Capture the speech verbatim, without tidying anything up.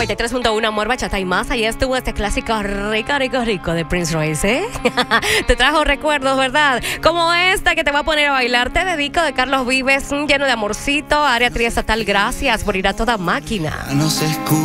noventa y tres punto uno Amor, Bachata y Más. Ahí estuvo este clásico rico, rico, rico de Prince Royce, ¿eh? Te trajo recuerdos, ¿verdad? Como esta que te va a poner a bailar. Te dedico, de Carlos Vives, lleno de amorcito. Área triestatal, gracias por ir a toda máquina. No se escucha.